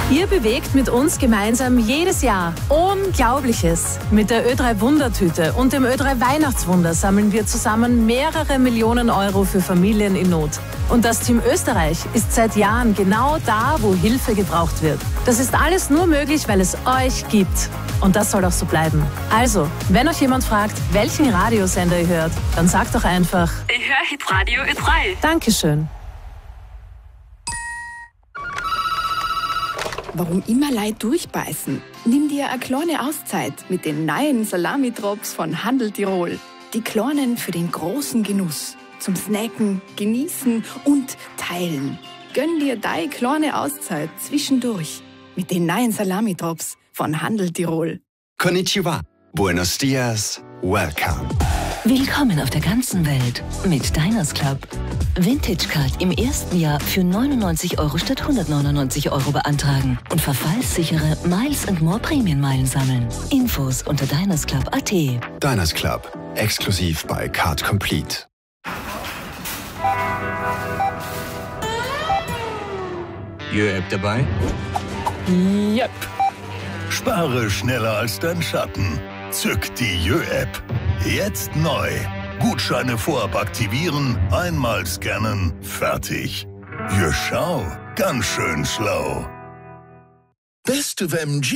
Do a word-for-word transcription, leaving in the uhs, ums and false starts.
Ihr bewegt mit uns gemeinsam jedes Jahr Unglaubliches. Mit der Ö drei Wundertüte und dem Ö drei Weihnachtswunder sammeln wir zusammen mehrere Millionen Euro für Familien in Not. Und das Team Österreich ist seit Jahren genau da, wo Hilfe gebraucht wird. Das ist alles nur möglich, weil es euch gibt. Und das soll auch so bleiben. Also, wenn euch jemand fragt, welchen Radiosender ihr hört, dann sagt doch einfach: Ich höre Hitradio Ö drei. Dankeschön. Warum immer Leid durchbeißen? Nimm dir eine kleine Auszeit mit den neuen Salami-Drops von Handel Tirol. Die kleinen für den großen Genuss. Zum Snacken, Genießen und Teilen. Gönn dir deine kleine Auszeit zwischendurch mit den neuen Salami-Drops von Handel Tirol. Konnichiwa, buenos dias, welcome. Willkommen auf der ganzen Welt mit Diners Club. Vintage Card im ersten Jahr für neunundneunzig Euro statt hundertneunundneunzig Euro beantragen und verfallssichere Miles and More Prämienmeilen sammeln. Infos unter dinersclub punkt at. Diners Club, exklusiv bei Card Complete. Jö-App dabei? Yep. Spare schneller als dein Schatten. Zück die Jö-App. Jetzt neu. Gutscheine vorab aktivieren, einmal scannen, fertig. Jö, schau, ganz schön schlau. Beste W M G.